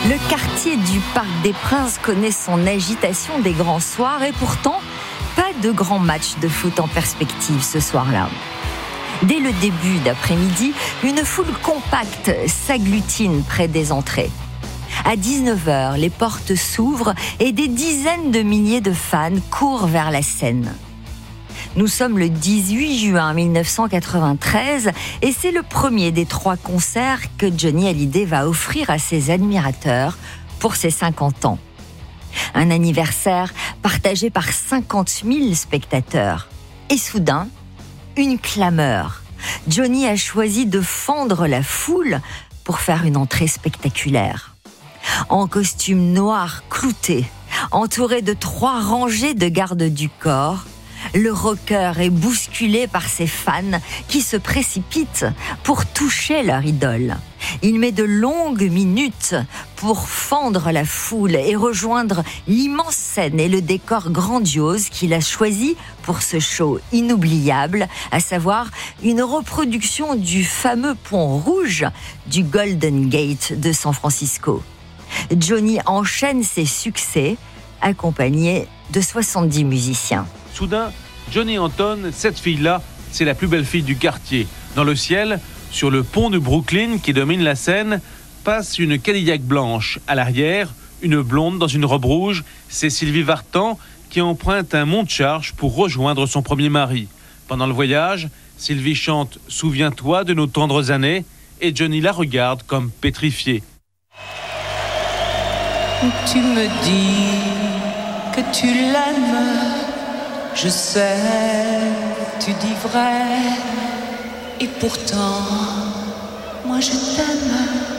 Le quartier du Parc des Princes connaît son agitation des grands soirs et pourtant, pas de grand match de foot en perspective ce soir-là. Dès le début d'après-midi, une foule compacte s'agglutine près des entrées. À 19h, les portes s'ouvrent et des dizaines de milliers de fans courent vers la scène. Nous sommes le 18 juin 1993 et c'est le premier des 3 concerts que Johnny Hallyday va offrir à ses admirateurs pour ses 50 ans. Un anniversaire partagé par 50 000 spectateurs. Et soudain, une clameur. Johnny a choisi de fendre la foule pour faire une entrée spectaculaire. En costume noir clouté, entouré de 3 rangées de gardes du corps, le rocker est bousculé par ses fans qui se précipitent pour toucher leur idole. Il met de longues minutes pour fendre la foule et rejoindre l'immense scène et le décor grandiose qu'il a choisi pour ce show inoubliable, à savoir une reproduction du fameux pont rouge du Golden Gate de San Francisco. Johnny enchaîne ses succès, accompagné de 70 musiciens. Soudain, Johnny entonne « Cette fille-là, c'est la plus belle fille du quartier ». Dans le ciel, sur le pont de Brooklyn qui domine la Seine, passe une Cadillac blanche. À l'arrière, une blonde dans une robe rouge, c'est Sylvie Vartan qui emprunte un monte-charge pour rejoindre son premier mari. Pendant le voyage, Sylvie chante « Souviens-toi de nos tendres années » et Johnny la regarde comme pétrifié. Tu me dis que tu l'aimes. Je sais, tu dis vrai, et pourtant, moi je t'aime.